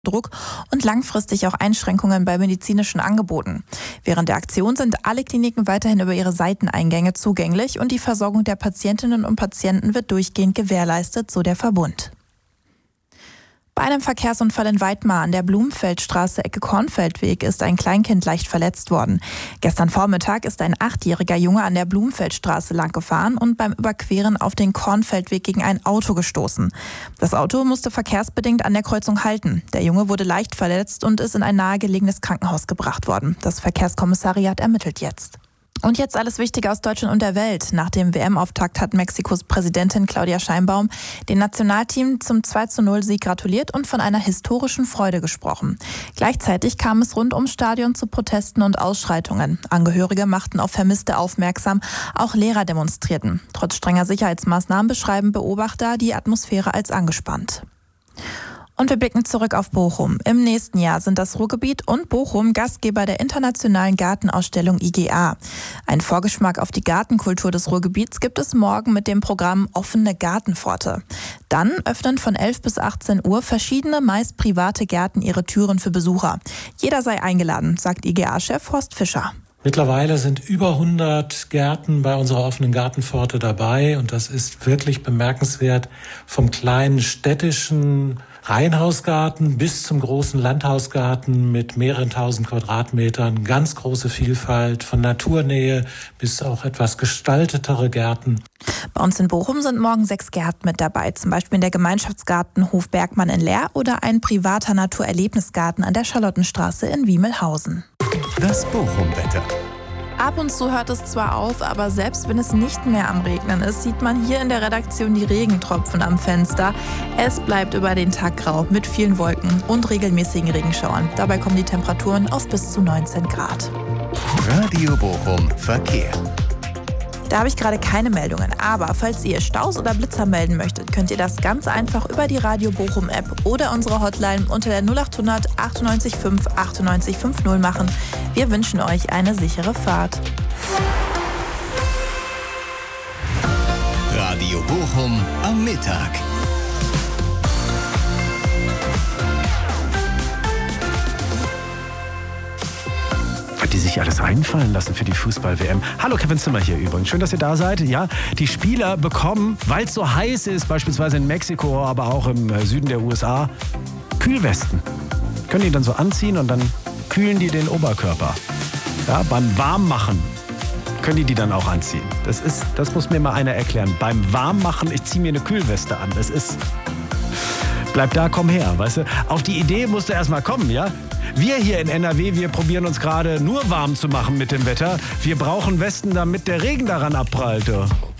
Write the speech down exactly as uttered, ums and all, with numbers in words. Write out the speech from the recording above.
Druck und langfristig auch Einschränkungen bei medizinischen Angeboten. Während der Aktion sind alle Kliniken weiterhin über ihre Seiteneingänge zugänglich und die Versorgung der Patientinnen und Patienten wird durchgehend gewährleistet, so der Verbund. Bei einem Verkehrsunfall in Weidmar an der Blumenfeldstraße Ecke Kornfeldweg ist ein Kleinkind leicht verletzt worden. Gestern Vormittag ist ein achtjähriger Junge an der Blumenfeldstraße lang gefahren und beim Überqueren auf den Kornfeldweg gegen ein Auto gestoßen. Das Auto musste verkehrsbedingt an der Kreuzung halten. Der Junge wurde leicht verletzt und ist in ein nahegelegenes Krankenhaus gebracht worden. Das Verkehrskommissariat ermittelt jetzt. Und jetzt alles Wichtige aus Deutschland und der Welt. Nach dem W M-Auftakt hat Mexikos Präsidentin Claudia Sheinbaum dem Nationalteam zum zwei zu null Sieg gratuliert und von einer historischen Freude gesprochen. Gleichzeitig kam es rund ums Stadion zu Protesten und Ausschreitungen. Angehörige machten auf Vermisste aufmerksam, auch Lehrer demonstrierten. Trotz strenger Sicherheitsmaßnahmen beschreiben Beobachter die Atmosphäre als angespannt. Und wir blicken zurück auf Bochum. Im nächsten Jahr sind das Ruhrgebiet und Bochum Gastgeber der internationalen Gartenausstellung I G A. Ein Vorgeschmack auf die Gartenkultur des Ruhrgebiets gibt es morgen mit dem Programm Offene Gartenpforte. Dann öffnen von elf bis achtzehn Uhr verschiedene, meist private Gärten ihre Türen für Besucher. Jeder sei eingeladen, sagt I G A-Chef Horst Fischer. Mittlerweile sind über hundert Gärten bei unserer offenen Gartenpforte dabei und das ist wirklich bemerkenswert. Vom kleinen städtischen Reihenhausgarten bis zum großen Landhausgarten mit mehreren tausend Quadratmetern. Ganz große Vielfalt von Naturnähe bis auch etwas gestaltetere Gärten. Bei uns in Bochum sind morgen sechs Gärten mit dabei, zum Beispiel der Gemeinschaftsgarten Hof Bergmann in Leer oder ein privater Naturerlebnisgarten an der Charlottenstraße in Wiemelhausen. Das Bochum-Wetter. Ab und zu hört es zwar auf, aber selbst wenn es nicht mehr am Regnen ist, sieht man hier in der Redaktion die Regentropfen am Fenster. Es bleibt über den Tag grau mit vielen Wolken und regelmäßigen Regenschauern. Dabei kommen die Temperaturen auf bis zu neunzehn Grad. Radio Bochum Verkehr. Da habe ich gerade keine Meldungen, aber falls ihr Staus oder Blitzer melden möchtet, könnt ihr das ganz einfach über die Radio Bochum App oder unsere Hotline unter der null acht hundert achtundneunzig fünf achtundneunzig fünfzig machen. Wir wünschen euch eine sichere Fahrt. Radio Bochum am Mittag. Die sich alles einfallen lassen für die Fußball-W M. Hallo, Kevin Zimmer hier übrigens. Schön, dass ihr da seid. Ja, die Spieler bekommen, weil es so heiß ist, beispielsweise in Mexiko, aber auch im Süden der U S A, Kühlwesten. Können die dann so anziehen und dann kühlen die den Oberkörper. Ja, beim Warmmachen können die die dann auch anziehen. Das ist, das muss mir mal einer erklären. Beim Warmmachen, ich ziehe mir eine Kühlweste an. Das ist, bleib da, komm her, weißt du. Auf die Idee musst du erst mal kommen, ja. Wir hier in N R W, wir probieren uns gerade nur warm zu machen mit dem Wetter. Wir brauchen Westen, damit der Regen daran abprallt.